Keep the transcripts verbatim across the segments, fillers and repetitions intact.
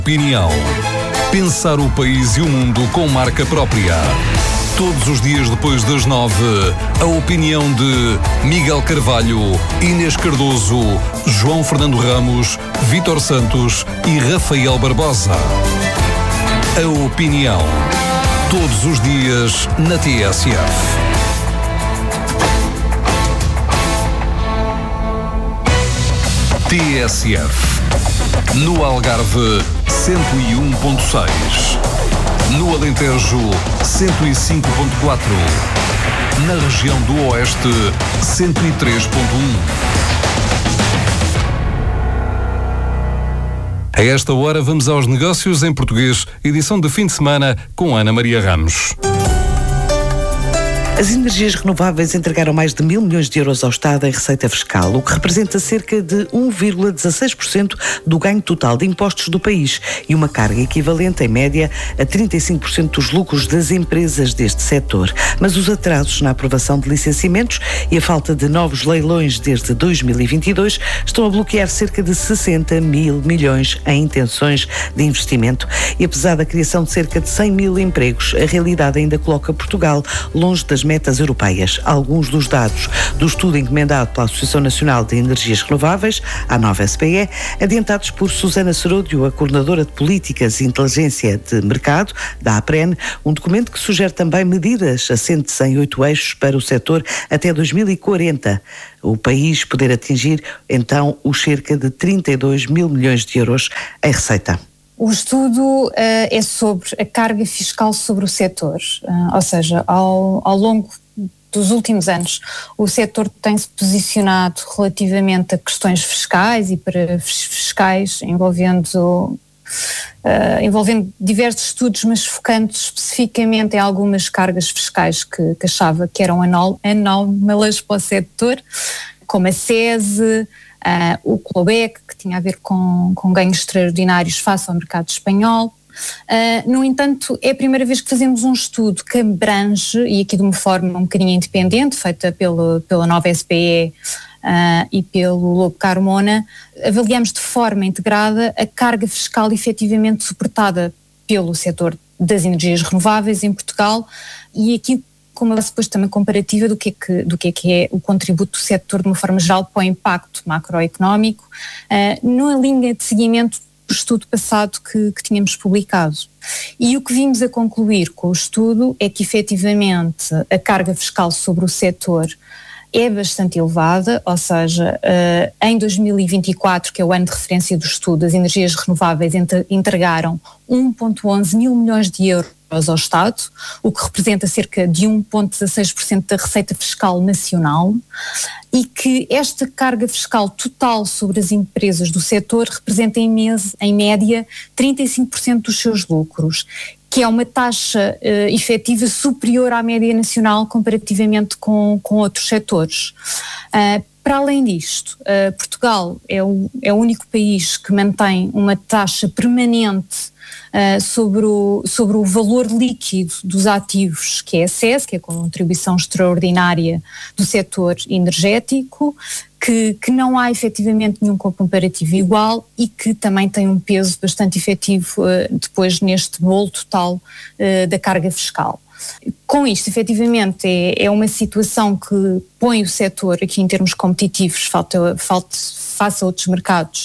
Opinião. Pensar o país e o mundo com marca própria. Todos os dias depois das nove, a opinião de Miguel Carvalho, Inês Cardoso, João Fernando Ramos, Vítor Santos e Rafael Barbosa. A opinião. Todos os dias na T S F. T S F. No Algarve, cento e um ponto seis. No Alentejo, cento e cinco ponto quatro. Na região do Oeste, cento e três ponto um. A esta hora vamos aos negócios em português, edição de fim de semana com Ana Maria Ramos. As energias renováveis entregaram mais de mil milhões de euros ao Estado em receita fiscal, o que representa cerca de um vírgula dezasseis por cento do ganho total de impostos do país e uma carga equivalente, em média, a trinta e cinco por cento dos lucros das empresas deste setor. Mas os atrasos na aprovação de licenciamentos e a falta de novos leilões desde dois mil e vinte e dois estão a bloquear cerca de sessenta mil milhões em intenções de investimento. E apesar da criação de cerca de cem mil empregos, a realidade ainda coloca Portugal longe das metas europeias. Alguns dos dados do estudo encomendado pela Associação Nacional de Energias Renováveis, a nova S P E, adiantados por Susana Seródio, a coordenadora de Políticas e Inteligência de Mercado, da APREN, um documento que sugere também medidas assentes em oito eixos para o setor até dois mil e quarenta. O país poder atingir, então, os cerca de trinta e dois mil milhões de euros em receita. O estudo uh, é sobre a carga fiscal sobre o setor, uh, ou seja, ao, ao longo dos últimos anos o setor tem-se posicionado relativamente a questões fiscais e para fiscais envolvendo, uh, envolvendo diversos estudos, mas focando especificamente em algumas cargas fiscais que, que achava que eram anó- anómalas para o setor, como a SESE, Uh, o Clawback, que tinha a ver com, com ganhos extraordinários face ao mercado espanhol. Uh, no entanto, é a primeira vez que fazemos um estudo que abrange, e aqui de uma forma um bocadinho independente, feita pelo, pela nova S P E uh, e pelo Lobo Carmona, avaliamos de forma integrada a carga fiscal efetivamente suportada pelo setor das energias renováveis em Portugal, e aqui com uma base depois também comparativa do que, é que, do que é que é o contributo do setor de uma forma geral para o impacto macroeconómico, uh, numa linha de seguimento do estudo passado que, que tínhamos publicado. E o que vimos a concluir com o estudo é que efetivamente a carga fiscal sobre o setor é bastante elevada, ou seja, uh, em dois mil e vinte e quatro, que é o ano de referência do estudo, as energias renováveis entregaram um vírgula onze mil milhões de euros ao Estado, o que representa cerca de um vírgula dezasseis por cento da receita fiscal nacional, e que esta carga fiscal total sobre as empresas do setor representa em, mês, em média trinta e cinco por cento dos seus lucros, que é uma taxa uh, efetiva superior à média nacional comparativamente com, com outros setores. Uh, para além disto, uh, Portugal é o, é o único país que mantém uma taxa permanente Uh, sobre, o, sobre o valor líquido dos ativos, que é a SESE, que é a contribuição extraordinária do setor energético, que, que não há efetivamente nenhum comparativo igual e que também tem um peso bastante efetivo uh, depois neste bolo total uh, da carga fiscal. Com isto, efetivamente, é, é uma situação que põe o setor aqui em termos competitivos, falta, falta, face a outros mercados,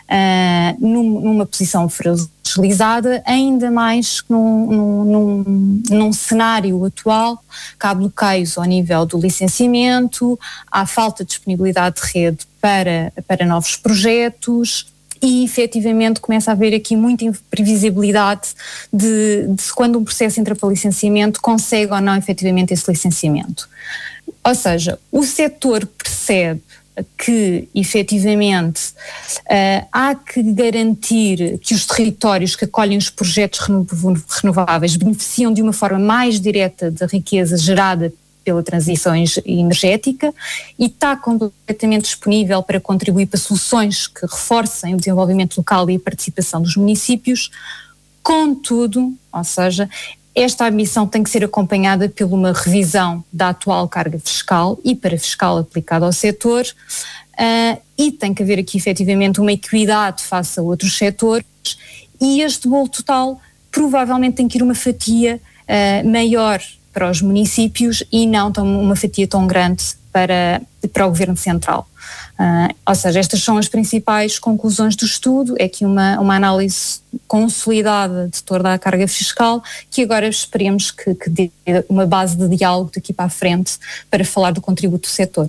uh, num, numa posição fragilizada, ainda mais num, num, num, num cenário atual que há bloqueios ao nível do licenciamento, há falta de disponibilidade de rede para, para novos projetos, e efetivamente começa a haver aqui muita imprevisibilidade de, de quando um processo entra para licenciamento consegue ou não efetivamente esse licenciamento. Ou seja, o setor percebe que efetivamente uh, há que garantir que os territórios que acolhem os projetos renováveis beneficiam de uma forma mais direta da riqueza gerada pela transição energética e está completamente disponível para contribuir para soluções que reforcem o desenvolvimento local e a participação dos municípios. Contudo, ou seja, esta ambição tem que ser acompanhada por uma revisão da atual carga fiscal e para fiscal aplicada ao setor, uh, e tem que haver aqui efetivamente uma equidade face a outros setores e este bolo total provavelmente tem que ir uma fatia uh, maior para os municípios e não tão, uma fatia tão grande para, para o Governo Central. Uh, ou seja, estas são as principais conclusões do estudo, é que uma, uma análise consolidada de toda a carga fiscal, que agora esperemos que, que dê uma base de diálogo daqui para a frente para falar do contributo do setor.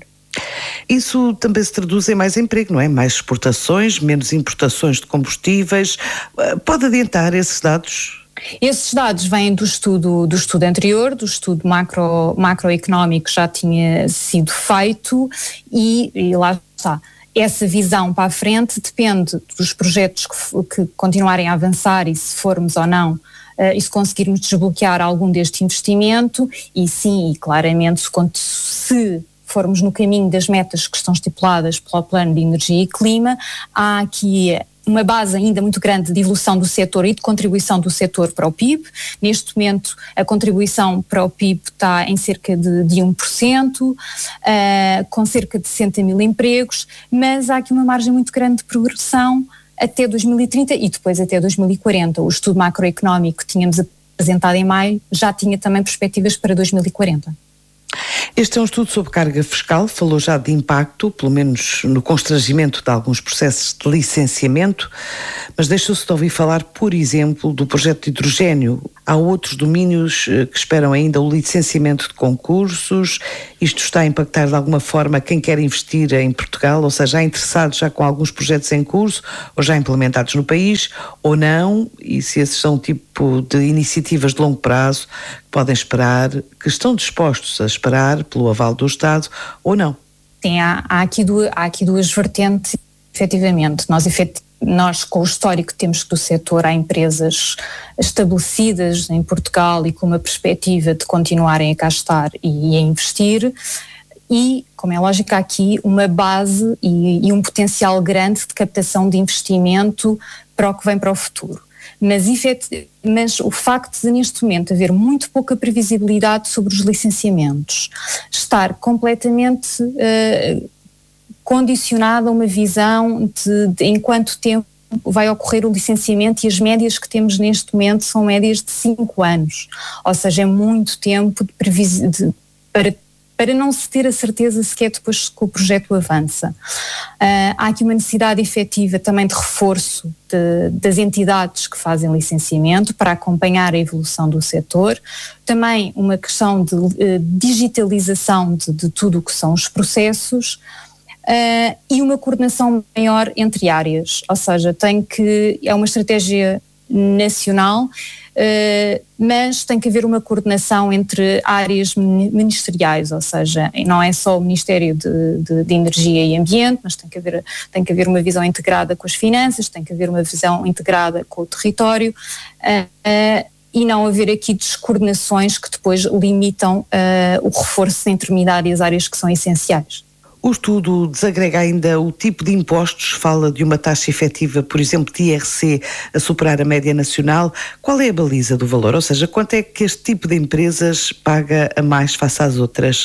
Isso também se traduz em mais emprego, não é? Mais exportações, menos importações de combustíveis. Pode adiantar esses dados? Esses dados vêm do estudo, do estudo anterior, do estudo macro, macroeconómico que já tinha sido feito e, e lá está. Essa visão para a frente depende dos projetos que, que continuarem a avançar e se formos ou não, uh, e se conseguirmos desbloquear algum deste investimento e sim, e claramente se, se formos no caminho das metas que estão estipuladas pelo Plano de Energia e Clima, há aqui uma base ainda muito grande de evolução do setor e de contribuição do setor para o P I B. Neste momento, a contribuição para o P I B está em cerca de, de um por cento, uh, com cerca de sessenta mil empregos, mas há aqui uma margem muito grande de progressão até dois mil e trinta e depois até dois mil e quarenta. O estudo macroeconómico que tínhamos apresentado em maio já tinha também perspectivas para dois mil e quarenta. Este é um estudo sobre carga fiscal, falou já de impacto, pelo menos no constrangimento de alguns processos de licenciamento, mas deixou-se de ouvir falar, por exemplo, do projeto de hidrogénio. Há outros domínios que esperam ainda o licenciamento de concursos. Isto está a impactar de alguma forma quem quer investir em Portugal, ou seja, há interessados já com alguns projetos em curso, ou já implementados no país, ou não, e se esses são um tipo de iniciativas de longo prazo, que podem esperar, que estão dispostos a esperar pelo aval do Estado, ou não? Sim, há, há, aqui, duas, há aqui duas vertentes, efetivamente. Nós, efetivamente, Nós, com o histórico que temos do setor, há empresas estabelecidas em Portugal e com uma perspectiva de continuarem a cá estar e a investir e, como é lógico, há aqui uma base e, e um potencial grande de captação de investimento para o que vem para o futuro. Mas, efet... Mas o facto de, neste momento, haver muito pouca previsibilidade sobre os licenciamentos, estar completamente Uh, condicionada a uma visão de, de em quanto tempo vai ocorrer o licenciamento, e as médias que temos neste momento são médias de cinco anos, ou seja, é muito tempo de previs, de, para, para não se ter a certeza sequer depois que o projeto avança. Uh, há aqui uma necessidade efetiva também de reforço de, das entidades que fazem licenciamento para acompanhar a evolução do setor, também uma questão de uh, digitalização de, de tudo o que são os processos, Uh, e uma coordenação maior entre áreas, ou seja, tem que, é uma estratégia nacional, uh, mas tem que haver uma coordenação entre áreas ministeriais, ou seja, não é só o Ministério de, de, de Energia e Ambiente, mas tem que haver, tem que haver uma visão integrada com as finanças, tem que haver uma visão integrada com o território, uh, uh, e não haver aqui descoordenações que depois limitam uh, o reforço em determinadas áreas que são essenciais. O estudo desagrega ainda o tipo de impostos, fala de uma taxa efetiva, por exemplo, de I R C a superar a média nacional. Qual é a baliza do valor? Ou seja, quanto é que este tipo de empresas paga a mais face às outras?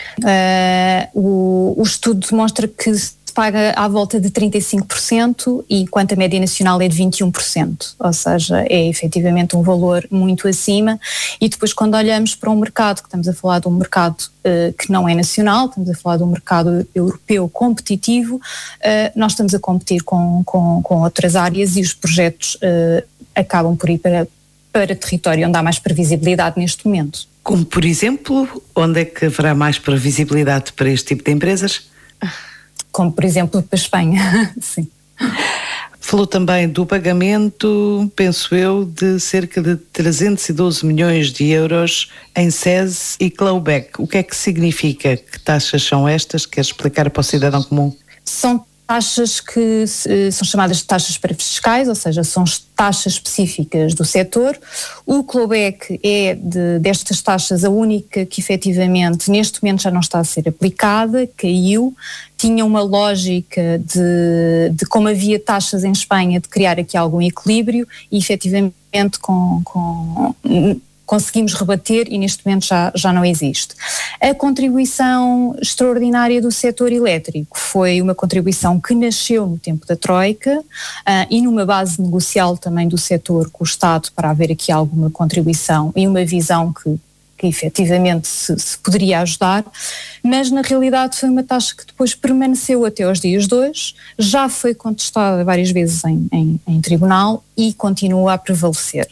Uh, o, o estudo demonstra que se paga à volta de trinta e cinco por cento, enquanto a média nacional é de vinte e um por cento, ou seja, é efetivamente um valor muito acima. E depois, quando olhamos para um mercado, que estamos a falar de um mercado uh, que não é nacional, estamos a falar de um mercado europeu competitivo, uh, nós estamos a competir com, com, com outras áreas e os projetos uh, acabam por ir para, para território onde há mais previsibilidade neste momento. Como, por exemplo, onde é que haverá mais previsibilidade para este tipo de empresas? Como, por exemplo, para a Espanha, sim. Falou também do pagamento, penso eu, de cerca de trezentos e doze milhões de euros em S E S e clawback. O que é que significa? Que taxas são estas? Quer explicar para o cidadão comum? São taxas que são chamadas de taxas parafiscais, ou seja, são taxas específicas do setor. O clawback é de, destas taxas a única que efetivamente neste momento já não está a ser aplicada, caiu. Tinha uma lógica de, de como havia taxas em Espanha, de criar aqui algum equilíbrio e efetivamente com, com, conseguimos rebater e neste momento já, já não existe. A contribuição extraordinária do setor elétrico foi uma contribuição que nasceu no tempo da Troika uh, e numa base negocial também do setor com o Estado para haver aqui alguma contribuição e uma visão que que efetivamente se, se poderia ajudar, mas na realidade foi uma taxa que depois permaneceu até aos dias de hoje, já foi contestada várias vezes em, em, em tribunal e continua a prevalecer.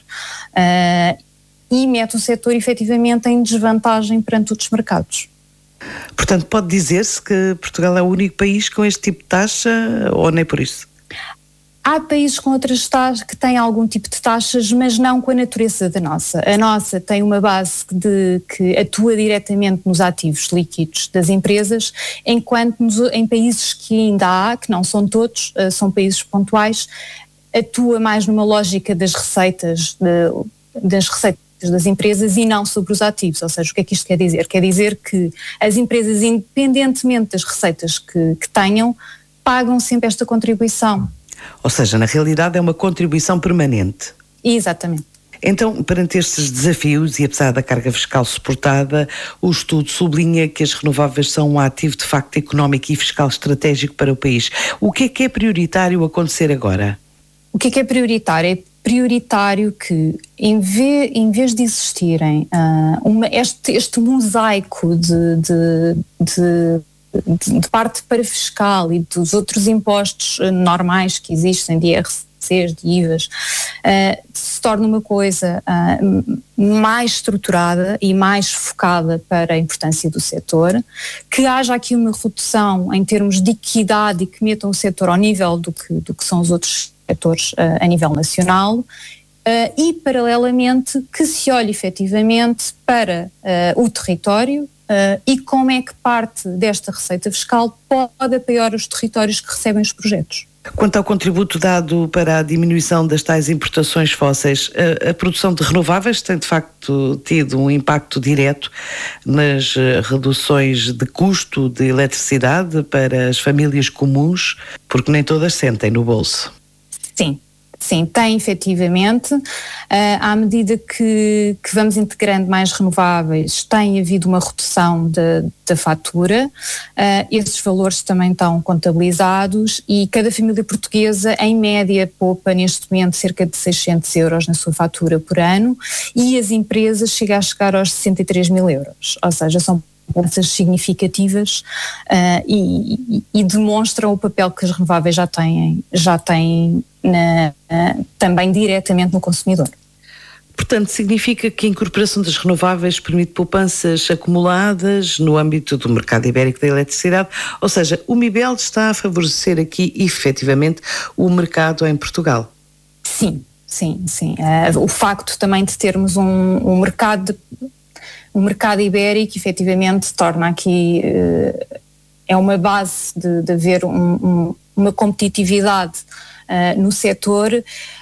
Uh, e mete o setor efetivamente em desvantagem perante outros mercados. Portanto, pode dizer-se que Portugal é o único país com este tipo de taxa ou nem por isso? Há países com outras taxas que têm algum tipo de taxas, mas não com a natureza da nossa. A nossa tem uma base de, que atua diretamente nos ativos líquidos das empresas, enquanto nos, em países que ainda há, que não são todos, são países pontuais, atua mais numa lógica das receitas, de, das receitas das empresas e não sobre os ativos. Ou seja, o que é que isto quer dizer? Quer dizer que as empresas, independentemente das receitas que, que tenham, pagam sempre esta contribuição. Ou seja, na realidade é uma contribuição permanente. Exatamente. Então, perante estes desafios e apesar da carga fiscal suportada, o estudo sublinha que as renováveis são um ativo de facto económico e fiscal estratégico para o país. O que é que é prioritário acontecer agora? O que é que é prioritário? É prioritário que, em vez, em vez de existirem uh, uma, este, este mosaico de, de, de de parte para fiscal e dos outros impostos normais que existem, de I R Cs, de I V As, uh, se torna uma coisa uh, mais estruturada e mais focada para a importância do setor, que haja aqui uma redução em termos de equidade e que metam o setor ao nível do que, do que são os outros setores uh, a nível nacional. Uh, e, paralelamente, que se olhe efetivamente para uh, o território Uh, e como é que parte desta receita fiscal pode apoiar os territórios que recebem os projetos. Quanto ao contributo dado para a diminuição das tais importações fósseis, a, a produção de renováveis tem de facto tido um impacto direto nas reduções de custo de eletricidade para as famílias comuns, porque nem todas sentem no bolso. Sim. Sim, tem efetivamente. Uh, à medida que, que vamos integrando mais renováveis, tem havido uma redução da, da fatura. Uh, esses valores também estão contabilizados e cada família portuguesa, em média, poupa neste momento cerca de seiscentos euros na sua fatura por ano e as empresas chegam a chegar aos sessenta e três mil euros. Ou seja, são poupanças significativas uh, e, e, e demonstram o papel que as renováveis já têm, já têm na, uh, também diretamente no consumidor. Portanto, significa que a incorporação das renováveis permite poupanças acumuladas no âmbito do mercado ibérico da eletricidade, ou seja, o MIBEL está a favorecer aqui efetivamente o mercado em Portugal. Sim, sim, sim. Uh, o facto também de termos um, um mercado de O mercado ibérico, efetivamente, torna aqui, uh, é uma base de, de haver um, um, uma competitividade uh, no setor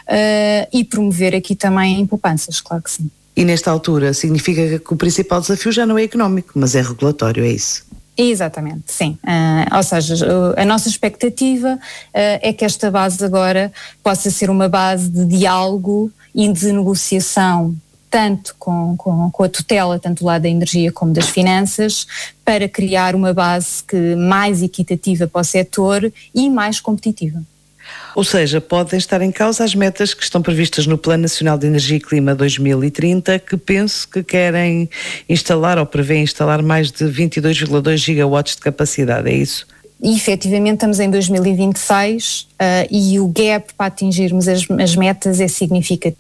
uh, e promover aqui também poupanças, claro que sim. E nesta altura significa que o principal desafio já não é económico, mas é regulatório, é isso? Exatamente, sim. Uh, ou seja, a nossa expectativa uh, é que esta base agora possa ser uma base de diálogo e de negociação tanto com, com, com a tutela, tanto do lado da energia como das finanças, para criar uma base que mais equitativa para o setor e mais competitiva. Ou seja, podem estar em causa as metas que estão previstas no Plano Nacional de Energia e Clima dois mil e trinta, que penso que querem instalar ou prevêem instalar mais de vinte e dois vírgula dois gigawatts de capacidade, é isso? E efetivamente estamos em dois mil e vinte e seis uh, e o gap para atingirmos as, as metas é significativo.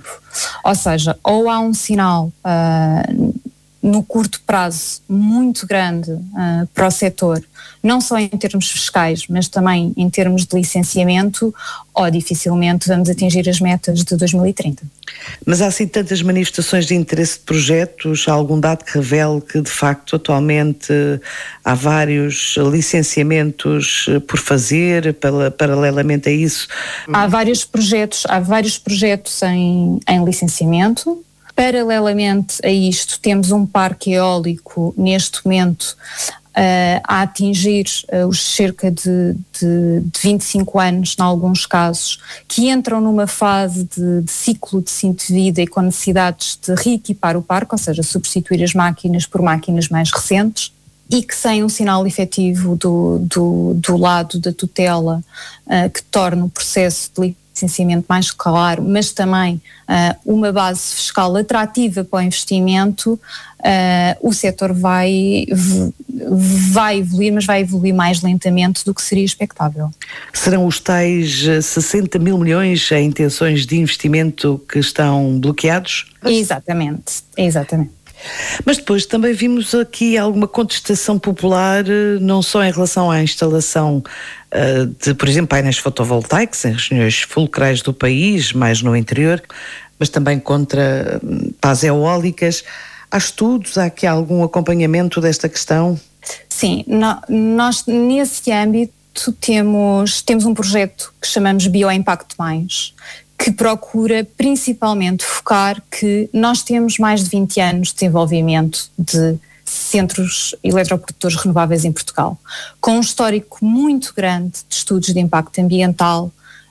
Ou seja, ou há um sinal uh, no curto prazo muito grande uh, para o setor, não só em termos fiscais, mas também em termos de licenciamento, ou dificilmente vamos atingir as metas de dois mil e trinta. Mas há assim tantas manifestações de interesse de projetos, há algum dado que revele que de facto atualmente há vários licenciamentos por fazer, para, paralelamente a isso? Há vários projetos, há vários projetos em, em licenciamento. Paralelamente a isto, temos um parque eólico neste momento uh, a atingir uh, os cerca de, de, de vinte e cinco anos, em alguns casos, que entram numa fase de, de ciclo de ciclo de vida e com necessidades de reequipar o parque, ou seja, substituir as máquinas por máquinas mais recentes, e que sem um sinal efetivo do, do, do lado da tutela uh, que torna o processo de licenciamento mais claro, mas também uh, uma base fiscal atrativa para o investimento, uh, o setor vai, vai evoluir, mas vai evoluir mais lentamente do que seria expectável. Serão os tais sessenta mil milhões em intenções de investimento que estão bloqueados? Exatamente, exatamente. Mas depois também vimos aqui alguma contestação popular, não só em relação à instalação uh, de, por exemplo, painéis fotovoltaicos em regiões fulcrais do país, mais no interior, mas também contra uh, pás eólicas. Há estudos, há aqui algum acompanhamento desta questão? Sim, no, nós nesse âmbito temos, temos um projeto que chamamos Bioimpacto Mais, que procura principalmente focar que nós temos mais de vinte anos de desenvolvimento de centros eletroprodutores renováveis em Portugal, com um histórico muito grande de estudos de impacto ambiental,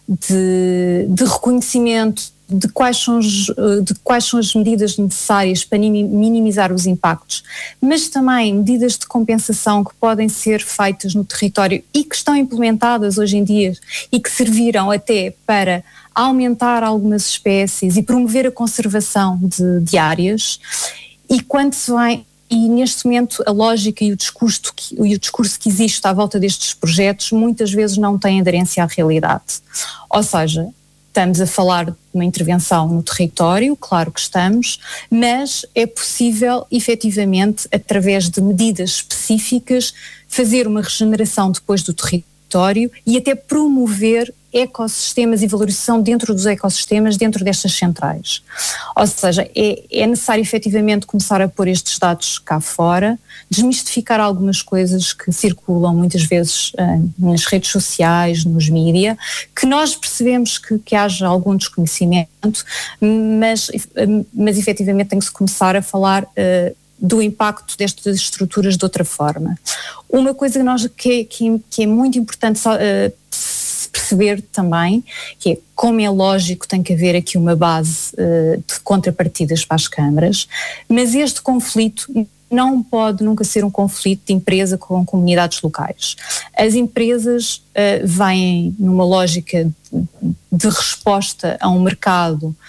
de, de reconhecimento de quais, são os, de quais são as medidas necessárias para minimizar os impactos, mas também medidas de compensação que podem ser feitas no território e que estão implementadas hoje em dia e que serviram até para aumentar algumas espécies e promover a conservação de, de áreas. E quando se vai, e neste momento a lógica e o discurso que, e o discurso que existe à volta destes projetos muitas vezes não tem aderência à realidade. Ou seja, estamos a falar de uma intervenção no território, claro que estamos, mas é possível efetivamente, através de medidas específicas, fazer uma regeneração depois do território e até promover ecossistemas e valorização dentro dos ecossistemas, dentro destas centrais. Ou seja, é, é necessário efetivamente começar a pôr estes dados cá fora, desmistificar algumas coisas que circulam muitas vezes uh, nas redes sociais, nos mídia, que nós percebemos que, que haja algum desconhecimento, mas, mas efetivamente tem que se começar a falar uh, do impacto destas estruturas de outra forma. Uma coisa que, nós, que, que, que é muito importante só, uh, perceber também, que é, como é lógico, tem que haver aqui uma base uh, de contrapartidas para as câmaras, mas este conflito não pode nunca ser um conflito de empresa com comunidades locais. As empresas uh, vêm numa lógica de, de resposta a um mercado uh,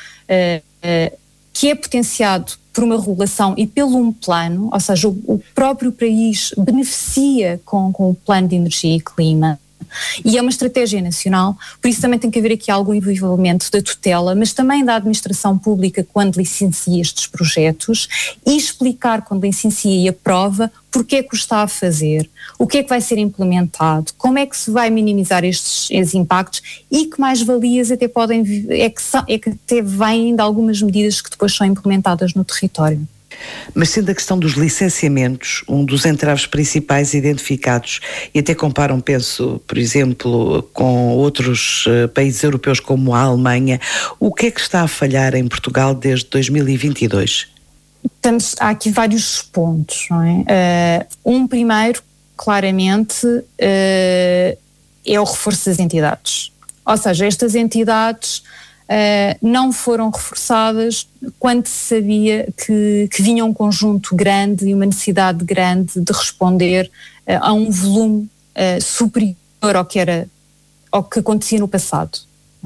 uh, que é potenciado por uma regulação e pelo um plano, ou seja, o, o próprio país beneficia com, com o plano de energia e clima, e é uma estratégia nacional, por isso também tem que haver aqui algum envolvimento da tutela, mas também da administração pública quando licencia estes projetos e explicar quando licencia e aprova porque é que o está a fazer, o que é que vai ser implementado, como é que se vai minimizar estes, estes impactos e que mais-valias até podem, é que, é que até vêm de algumas medidas que depois são implementadas no território. Mas sendo a questão dos licenciamentos um dos entraves principais identificados, e até comparam, penso, por exemplo, com outros uh, países europeus como a Alemanha, o que é que está a falhar em Portugal desde dois mil e vinte e dois? Estamos, há aqui vários pontos, não é? Uh, um primeiro, claramente, uh, é o reforço das entidades. Ou seja, estas entidades Uh, não foram reforçadas quando se sabia que, que vinha um conjunto grande e uma necessidade grande de responder uh, a um volume uh, superior ao que, era, ao que acontecia no passado.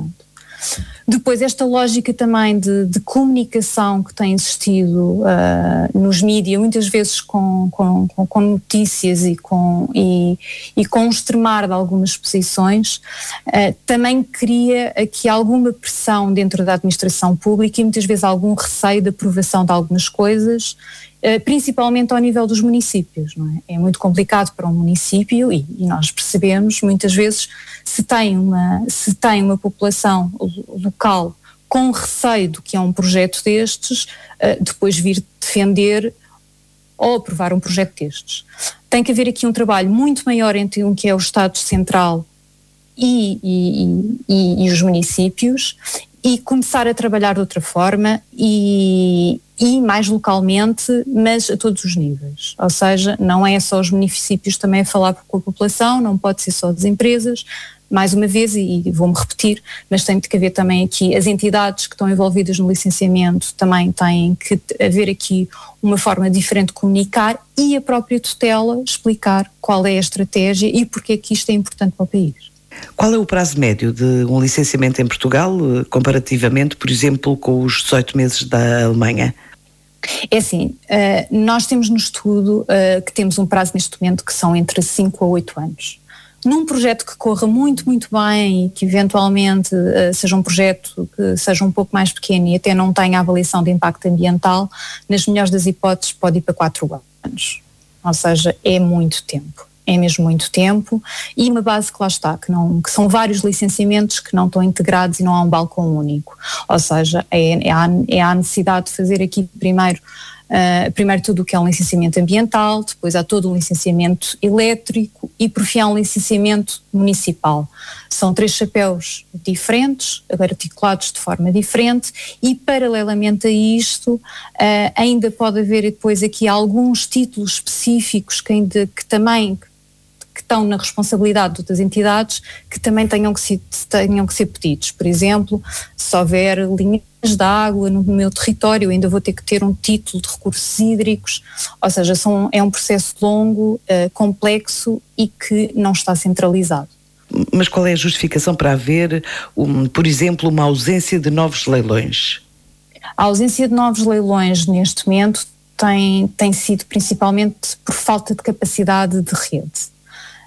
Depois, esta lógica também de, de comunicação que tem existido uh, nos mídias, muitas vezes com, com, com notícias e com, e, e com um extremar de algumas posições, uh, também cria aqui alguma pressão dentro da administração pública e muitas vezes algum receio de aprovação de algumas coisas, uh, principalmente ao nível dos municípios, não é? É muito complicado para um município e, e nós percebemos muitas vezes se tem uma, se tem uma população local com receio do que é um projeto destes, depois vir defender ou aprovar um projeto destes. Tem que haver aqui um trabalho muito maior entre o que é o Estado Central e, e, e, e os municípios e começar a trabalhar de outra forma e, e mais localmente, mas a todos os níveis. Ou seja, não é só os municípios também a falar com a população, não pode ser só das empresas, mais uma vez, e vou-me repetir, mas tem que haver também aqui, as entidades que estão envolvidas no licenciamento também têm que haver aqui uma forma diferente de comunicar e a própria tutela explicar qual é a estratégia e porque é que isto é importante para o país. Qual é o prazo médio de um licenciamento em Portugal, comparativamente, por exemplo, com os dezoito meses da Alemanha? É assim, nós temos no estudo que temos um prazo neste momento que são entre cinco a oito anos. Num projeto que corra muito, muito bem e que eventualmente uh, seja um projeto que seja um pouco mais pequeno e até não tenha avaliação de impacto ambiental, nas melhores das hipóteses pode ir para quatro anos. Ou seja, é muito tempo. É mesmo muito tempo e uma base que lá está, que, não, que são vários licenciamentos que não estão integrados e não há um balcão único. Ou seja, é, é, a, é a necessidade de fazer aqui primeiro Uh, primeiro tudo o que é um licenciamento ambiental, depois há todo um licenciamento elétrico e por fim há um licenciamento municipal. São três chapéus diferentes, articulados de forma diferente e paralelamente a isto uh, ainda pode haver depois aqui alguns títulos específicos que, ainda, que também que estão na responsabilidade de outras entidades que também tenham que, ser, tenham que ser pedidos. Por exemplo, se houver linhas de água no meu território, eu ainda vou ter que ter um título de recursos hídricos, ou seja, são, é um processo longo, uh, complexo e que não está centralizado. Mas qual é a justificação para haver, um, por exemplo, uma ausência de novos leilões? A ausência de novos leilões neste momento tem, tem sido principalmente por falta de capacidade de rede.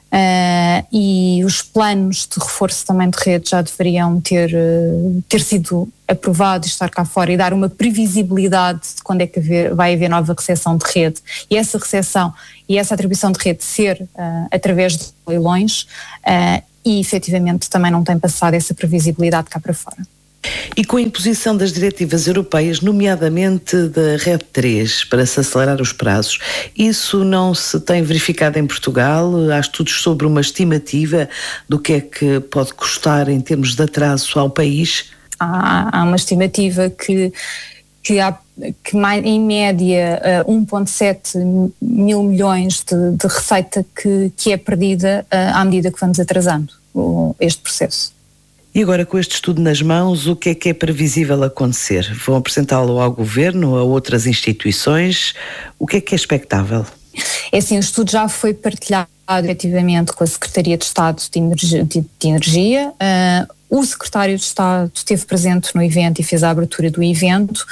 Uh, e os planos de reforço também de rede já deveriam ter, uh, ter sido aprovados, estar cá fora e dar uma previsibilidade de quando é que haver, vai haver nova recepção de rede e essa recepção e essa atribuição de rede ser uh, através de leilões uh, e efetivamente também não tem passado essa previsibilidade cá para fora. E com a imposição das diretivas europeias, nomeadamente da R E D três, para se acelerar os prazos, isso não se tem verificado em Portugal? Há estudos sobre uma estimativa do que é que pode custar em termos de atraso ao país? Há, há uma estimativa que, que, há, que mais, em média um vírgula sete mil milhões de, de receita que, que é perdida à medida que vamos atrasando este processo. E agora, com este estudo nas mãos, o que é que é previsível acontecer? Vão apresentá-lo ao Governo, a outras instituições? O que é que é expectável? É assim, o estudo já foi partilhado efetivamente com a Secretaria de Estado de Energia. De, de Energia. Uh, o Secretário de Estado esteve presente no evento e fez a abertura do evento.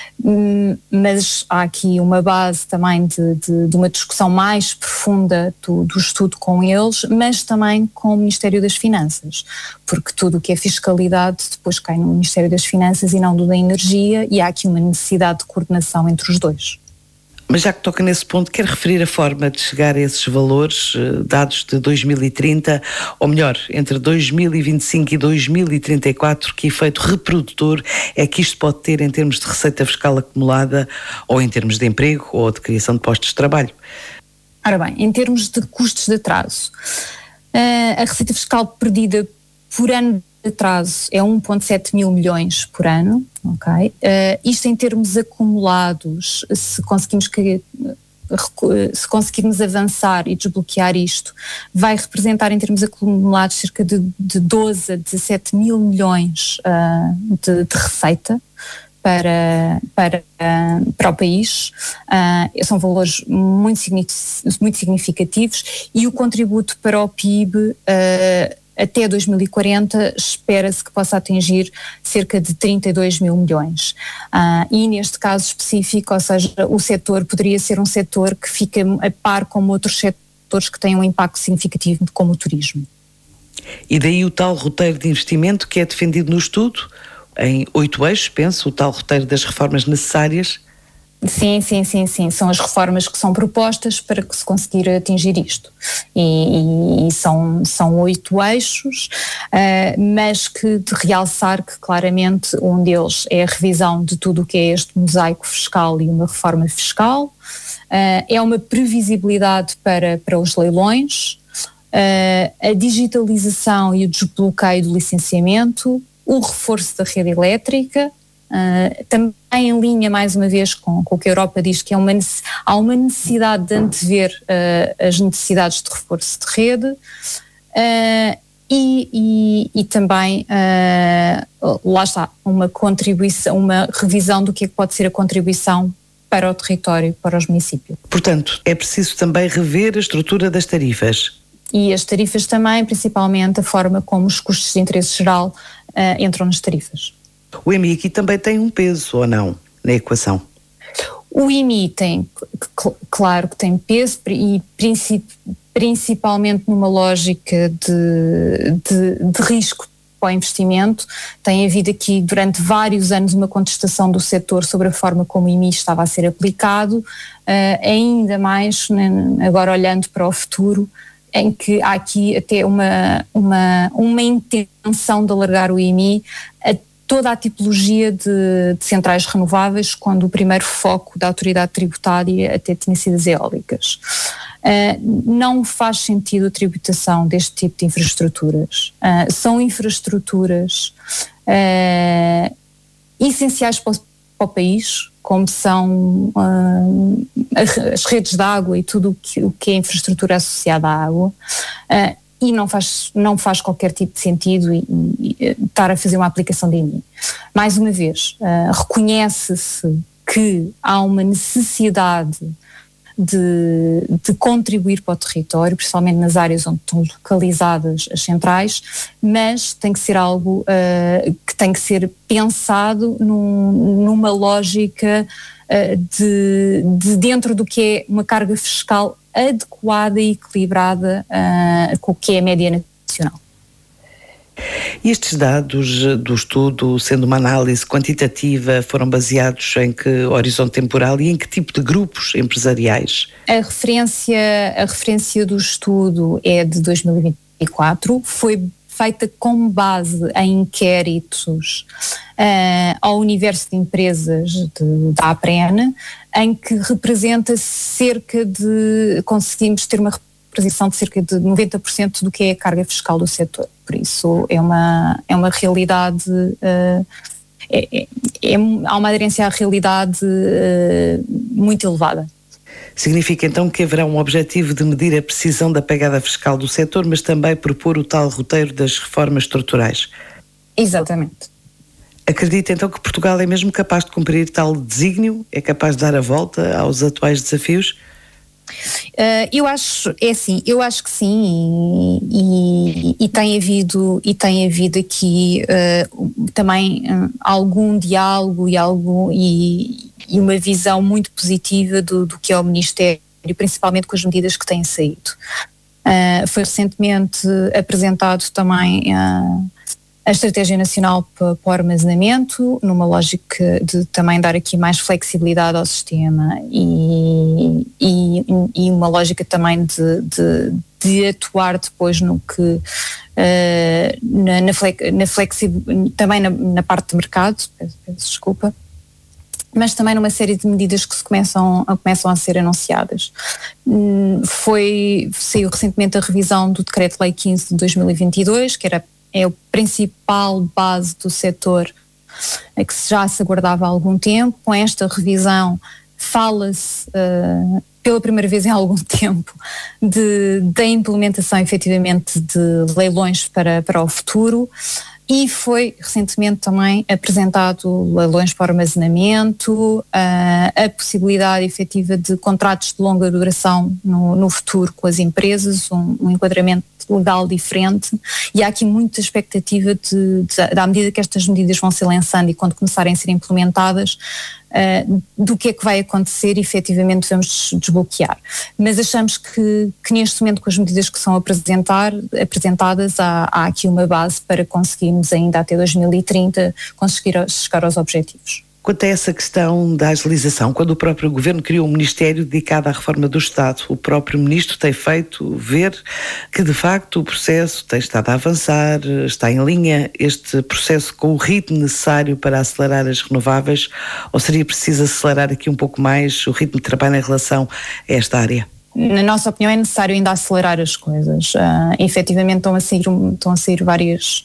Mas há aqui uma base também de, de, de uma discussão mais profunda do, do estudo com eles, mas também com o Ministério das Finanças, porque tudo o que é fiscalidade depois cai no Ministério das Finanças e não do da Energia, e há aqui uma necessidade de coordenação entre os dois. Mas já que toca nesse ponto, quer referir a forma de chegar a esses valores, dados de dois mil e trinta, ou melhor, entre dois mil e vinte e cinco e dois mil e trinta e quatro, que efeito reprodutor é que isto pode ter em termos de receita fiscal acumulada, ou em termos de emprego, ou de criação de postos de trabalho? Ora bem, em termos de custos de atraso, a receita fiscal perdida por ano de atraso é um vírgula sete mil milhões por ano, ok? Uh, isto em termos acumulados, se conseguimos, que, se conseguirmos avançar e desbloquear isto, vai representar em termos acumulados cerca de, de doze a dezassete mil milhões uh, de, de receita para, para, uh, para o país. Uh, são valores muito, muito significativos e o contributo para o P I B uh, até dois mil e quarenta espera-se que possa atingir cerca de trinta e dois mil milhões. Uh, e neste caso específico, ou seja, o setor poderia ser um setor que fica a par com outros setores que têm um impacto significativo, como o turismo. E daí o tal roteiro de investimento que é defendido no estudo, em oito eixos, penso, o tal roteiro das reformas necessárias? Sim, sim, sim, sim. São as reformas que são propostas para que se conseguir atingir isto. E, e, e são, são oito eixos, uh, mas que de realçar que claramente um deles é a revisão de tudo o que é este mosaico fiscal e uma reforma fiscal, uh, é uma previsibilidade para, para os leilões, uh, a digitalização e o desbloqueio do licenciamento, o reforço da rede elétrica, uh, também em linha, mais uma vez, com, com o que a Europa diz, que é uma, há uma necessidade de antever uh, as necessidades de reforço de rede, uh, e, e, e também, uh, lá está, uma contribuição, uma revisão do que, é que pode ser a contribuição para o território, para os municípios. Portanto, é preciso também rever a estrutura das tarifas. E as tarifas também, principalmente a forma como os custos de interesse geral uh, entram nas tarifas. O I M I aqui também tem um peso, ou não, na equação? O I M I tem, claro que tem peso, e princip, principalmente numa lógica de, de, de risco para o investimento. Tem havido aqui durante vários anos uma contestação do setor sobre a forma como o I M I estava a ser aplicado, uh, ainda mais, né, agora olhando para o futuro, em que há aqui até uma, uma, uma intenção de alargar o I M I a toda a tipologia de, de centrais renováveis, quando o primeiro foco da autoridade tributária até tinha sido as eólicas. Uh, não faz sentido a tributação deste tipo de infraestruturas. Uh, são infraestruturas uh, essenciais para o, para o país, como são uh, as redes de água e tudo o que, o que é infraestrutura associada à água, uh, e não faz, não faz qualquer tipo de sentido e, e, e estar a fazer uma aplicação de I M I. Mais uma vez, uh, reconhece-se que há uma necessidade de, de contribuir para o território, principalmente nas áreas onde estão localizadas as centrais, mas tem que ser algo uh, que tem que ser pensado num, numa lógica uh, de, de dentro do que é uma carga fiscal adequada e equilibrada uh, com o que é a média nacional. E estes dados do estudo, sendo uma análise quantitativa, foram baseados em que horizonte temporal e em que tipo de grupos empresariais? A referência, a referência do estudo é de dois mil e vinte e quatro, foi feita com base em inquéritos uh, ao universo de empresas de, da APREN, em que representa cerca de, conseguimos ter uma representação de cerca de noventa por cento do que é a carga fiscal do setor. Por isso é uma, é uma realidade, uh, é, é, é, há uma aderência à realidade uh, muito elevada. Significa então que haverá um objetivo de medir a precisão da pegada fiscal do setor, mas também propor o tal roteiro das reformas estruturais. Exatamente. Acredita então que Portugal é mesmo capaz de cumprir tal desígnio? É capaz de dar a volta aos atuais desafios? Uh, eu acho, é assim, eu acho que sim, e, e, e tem havido, e tem havido aqui uh, também uh, algum diálogo e, algo, e, e uma visão muito positiva do, do que é o Ministério, principalmente com as medidas que têm saído. Uh, foi recentemente apresentado também uh, a Estratégia Nacional para, para o Armazenamento, numa lógica de também dar aqui mais flexibilidade ao sistema e, e, e uma lógica também de, de, de atuar depois no que, uh, na, na, flex, na flexib, também na, na parte de mercado, peço, peço desculpa, mas também numa série de medidas que se começam, começam a ser anunciadas. Foi, saiu recentemente a revisão do Decreto-Lei quinze de dois mil e vinte e dois, que era é a principal base do setor, a que já se aguardava há algum tempo. Com esta revisão fala-se uh, pela primeira vez em algum tempo de, da implementação efetivamente de leilões para, para o futuro, e foi recentemente também apresentado leilões para armazenamento, uh, a possibilidade efetiva de contratos de longa duração no, no futuro com as empresas, um, um enquadramento legal diferente, e há aqui muita expectativa de, de, à medida que estas medidas vão se lançando e quando começarem a ser implementadas, uh, do que é que vai acontecer e efetivamente vamos desbloquear. Mas achamos que, que neste momento, com as medidas que são apresentar, apresentadas, há, há aqui uma base para conseguirmos ainda até dois mil e trinta conseguir chegar aos objetivos. Quanto a essa questão da agilização, quando o próprio Governo criou um Ministério dedicado à reforma do Estado, o próprio Ministro tem feito ver que, de facto, o processo tem estado a avançar, está em linha este processo com o ritmo necessário para acelerar as renováveis, ou seria preciso acelerar aqui um pouco mais o ritmo de trabalho em relação a esta área? Na nossa opinião, é necessário ainda acelerar as coisas. Uh, efetivamente estão a sair, estão a sair várias...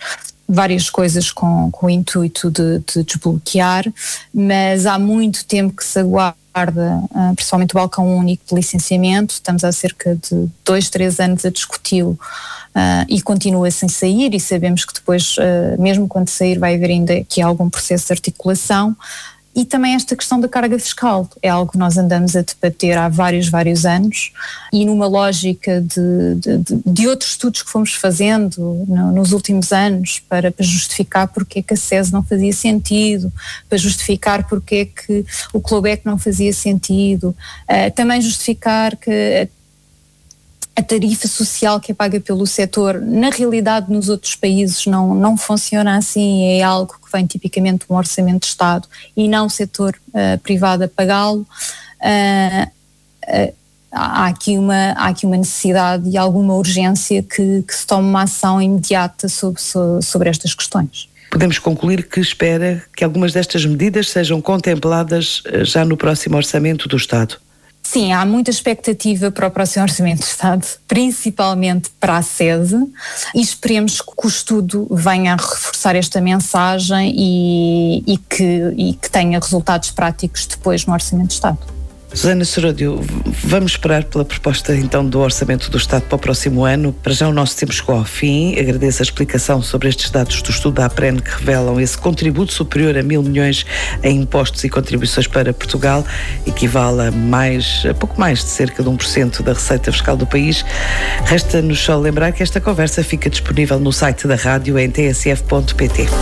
várias coisas com, com o intuito de, de desbloquear, mas há muito tempo que se aguarda, uh, principalmente o balcão único de licenciamento. Estamos há cerca de dois, três anos a discuti-lo uh, e continua sem sair, e sabemos que depois, uh, mesmo quando sair, vai haver ainda aqui algum processo de articulação. E também esta questão da carga fiscal é algo que nós andamos a debater há vários, vários anos, e numa lógica de, de, de outros estudos que fomos fazendo no, nos últimos anos para, para justificar porque é que a S E S não fazia sentido, para justificar porque é que o clawback não fazia sentido, uh, também justificar que a tarifa social que é paga pelo setor, na realidade nos outros países não, não funciona assim, é algo que vem tipicamente de um orçamento de Estado e não o setor uh, privado a pagá-lo. Uh, uh, há, aqui uma, há aqui uma necessidade e alguma urgência que, que se tome uma ação imediata sobre, sobre estas questões. Podemos concluir que espera que algumas destas medidas sejam contempladas já no próximo orçamento do Estado? Sim, há muita expectativa para o próximo Orçamento de Estado, principalmente para a SESE, e esperemos que o estudo venha a reforçar esta mensagem e, e, que, e que tenha resultados práticos depois no Orçamento de Estado. Susana Seródio, vamos esperar pela proposta então do Orçamento do Estado para o próximo ano. Para já o nosso tempo chegou ao fim. Agradeço a explicação sobre estes dados do estudo da APREN que revelam esse contributo superior a mil milhões em impostos e contribuições para Portugal, equivale a, mais, a pouco mais de cerca de um por cento da receita fiscal do país. Resta-nos só lembrar que esta conversa fica disponível no site da rádio em t s f ponto p t.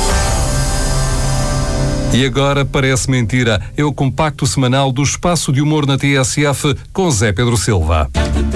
E agora parece mentira, é o compacto semanal do Espaço de Humor na T S F com Zé Pedro Silva.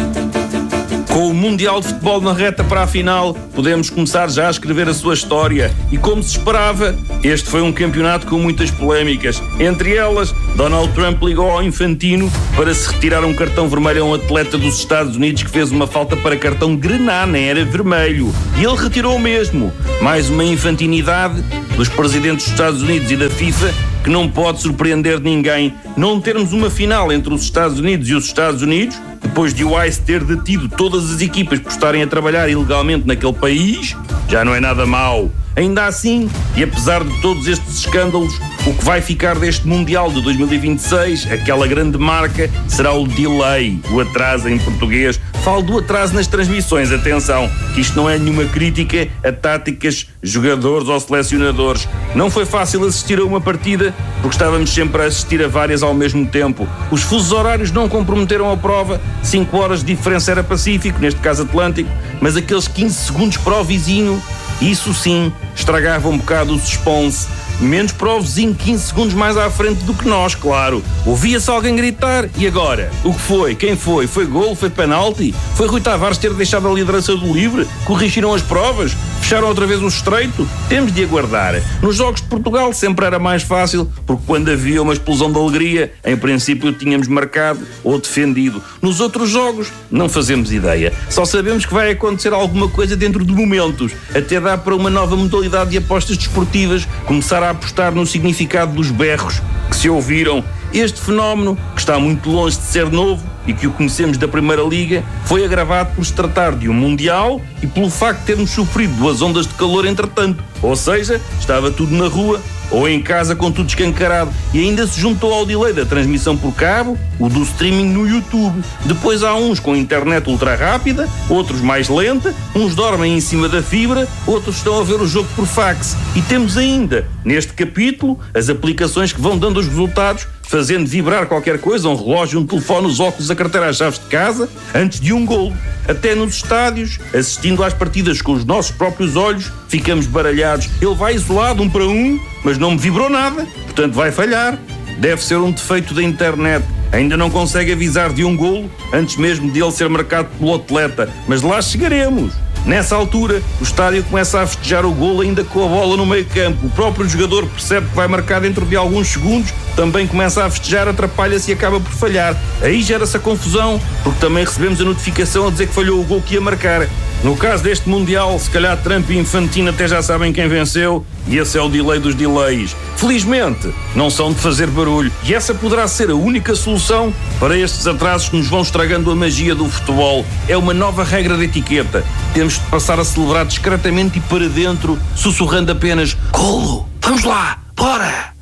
Com o Mundial de Futebol na reta para a final, podemos começar já a escrever a sua história. E como se esperava, este foi um campeonato com muitas polémicas. Entre elas, Donald Trump ligou ao Infantino para se retirar um cartão vermelho a um atleta dos Estados Unidos que fez uma falta para cartão grená, nem era vermelho. E ele retirou o mesmo. Mais uma infantinidade dos presidentes dos Estados Unidos e da FIFA que não pode surpreender ninguém. Não termos uma final entre os Estados Unidos e os Estados Unidos, depois de o I C E ter detido todas as equipas por estarem a trabalhar ilegalmente naquele país, já não é nada mau. Ainda assim, e apesar de todos estes escândalos, o que vai ficar deste Mundial de dois mil e vinte e seis, aquela grande marca, será o delay, o atraso em português. Falo do atraso nas transmissões, atenção, que isto não é nenhuma crítica a táticas, jogadores ou selecionadores. Não foi fácil assistir a uma partida, porque estávamos sempre a assistir a várias ao mesmo tempo. Os fusos horários não comprometeram a prova, cinco horas de diferença era Pacífico, neste caso Atlântico, mas aqueles quinze segundos para o vizinho, isso sim, estragava um bocado o suspense. Menos para o vizinho quinze segundos mais à frente do que nós, claro. Ouvia-se alguém gritar, e agora? O que foi? Quem foi? Foi golo? Foi penalti? Foi Rui Tavares ter deixado a liderança do livre? Corrigiram as provas? Fecharam outra vez o estreito? Temos de aguardar. Nos Jogos de Portugal sempre era mais fácil, porque quando havia uma explosão de alegria, em princípio tínhamos marcado ou defendido. Nos outros jogos, não fazemos ideia. Só sabemos que vai acontecer alguma coisa dentro de momentos. Até dá para uma nova modalidade de apostas desportivas começar a apostar no significado dos berros que se ouviram. Este fenómeno, que está muito longe de ser novo e que o conhecemos da Primeira Liga, foi agravado por se tratar de um Mundial e pelo facto de termos sofrido duas ondas de calor entretanto. Ou seja, estava tudo na rua ou em casa com tudo escancarado, e ainda se juntou ao delay da transmissão por cabo, o do streaming no YouTube. Depois há uns com internet ultra rápida, outros mais lenta, uns dormem em cima da fibra, outros estão a ver o jogo por fax. E temos ainda, neste capítulo, as aplicações que vão dando os resultados, fazendo vibrar qualquer coisa, um relógio, um telefone, os óculos, a carteira, as chaves de casa, antes de um golo. Até nos estádios, assistindo às partidas com os nossos próprios olhos, ficamos baralhados. Ele vai isolado, um para um, mas não me vibrou nada, portanto vai falhar. Deve ser um defeito da internet. Ainda não consegue avisar de um golo antes mesmo de ele ser marcado pelo atleta, mas lá chegaremos. Nessa altura, o estádio começa a festejar o golo ainda com a bola no meio campo. O próprio jogador percebe que vai marcar dentro de alguns segundos, também começa a festejar, atrapalha-se e acaba por falhar. Aí gera-se a confusão, porque também recebemos a notificação a dizer que falhou o golo que ia marcar. No caso deste Mundial, se calhar Trump e Infantino até já sabem quem venceu, e esse é o delay dos delays. Felizmente, não são de fazer barulho, e essa poderá ser a única solução para estes atrasos que nos vão estragando a magia do futebol. É uma nova regra de etiqueta. Temos de passar a celebrar discretamente e para dentro, sussurrando apenas: "Golo, vamos lá, bora!"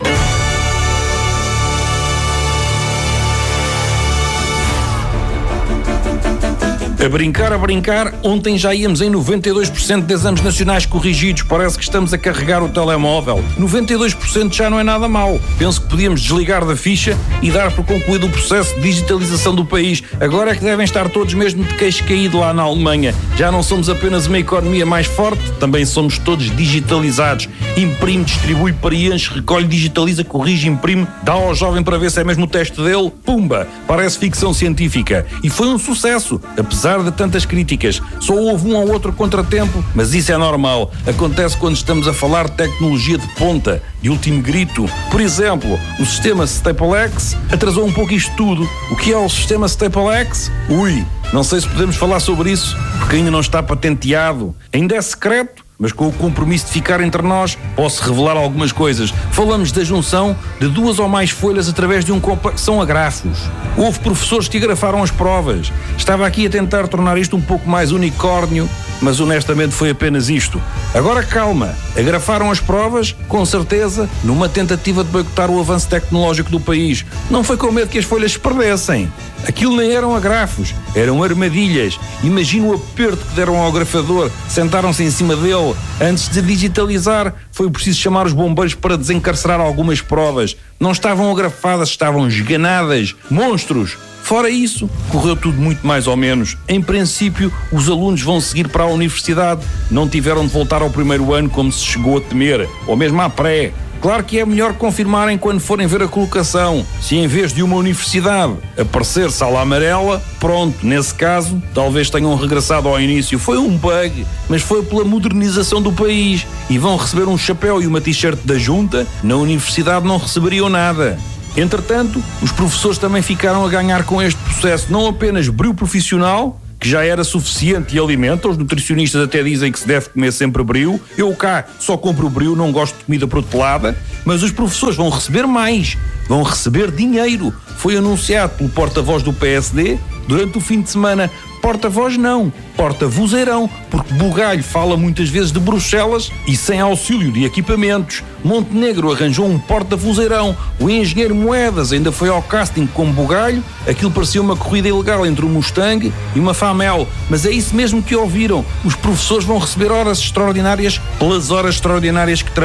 A brincar, a brincar, ontem já íamos em noventa e dois por cento de exames nacionais corrigidos. Parece que estamos a carregar o telemóvel. noventa e dois por cento já não é nada mau. Penso que podíamos desligar da ficha e dar por concluído o processo de digitalização do país. Agora é que devem estar todos mesmo de queixo caído lá na Alemanha. Já não somos apenas uma economia mais forte, também somos todos digitalizados. Imprime, distribui, preenche, recolhe, digitaliza, corrige, imprime, dá ao jovem para ver se é mesmo o teste dele. Pumba! Parece ficção científica. E foi um sucesso, apesar de tantas críticas. Só houve um ou outro contratempo, mas isso é normal. Acontece quando estamos a falar de tecnologia de ponta, de último grito. Por exemplo, o sistema StapleX atrasou um pouco isto tudo. O que é o sistema StapleX? Ui, não sei se podemos falar sobre isso, porque ainda não está patenteado. Ainda é secreto, mas com o compromisso de ficar entre nós, posso revelar algumas coisas. Falamos da junção de duas ou mais folhas através de um complexo. São agrafos. Houve professores que agrafaram as provas. Estava aqui a tentar tornar isto um pouco mais unicórnio, mas honestamente foi apenas isto. Agora calma, agrafaram as provas, com certeza, numa tentativa de boicotar o avanço tecnológico do país. Não foi com medo que as folhas se perdessem. Aquilo nem eram agrafos, eram armadilhas. Imagina o aperto que deram ao grafador, sentaram-se em cima dele. Antes de digitalizar, foi preciso chamar os bombeiros para desencarcerar algumas provas. Não estavam agrafadas, estavam esganadas. Monstros! Fora isso, correu tudo muito mais ou menos. Em princípio, os alunos vão seguir para a universidade. Não tiveram de voltar ao primeiro ano como se chegou a temer, ou mesmo à pré. Claro que é melhor confirmarem quando forem ver a colocação. Se em vez de uma universidade aparecer sala amarela, pronto, nesse caso, talvez tenham regressado ao início. Foi um bug, mas foi pela modernização do país. E vão receber um chapéu e uma t-shirt da junta, na universidade não receberiam nada. Entretanto, os professores também ficaram a ganhar com este processo, não apenas brio profissional, que já era suficiente e alimenta, os nutricionistas até dizem que se deve comer sempre brio, eu cá só compro brio, não gosto de comida protelada, mas os professores vão receber mais, vão receber dinheiro. Foi anunciado pelo porta-voz do P S D durante o fim de semana. Porta-voz não, porta-vozeirão, porque Bugalho fala muitas vezes de Bruxelas e sem auxílio de equipamentos. Montenegro arranjou um porta-vozeirão, o engenheiro Moedas ainda foi ao casting como Bugalho, aquilo parecia uma corrida ilegal entre um Mustang e uma Famel, mas é isso mesmo que ouviram, os professores vão receber horas extraordinárias pelas horas extraordinárias que trabalham.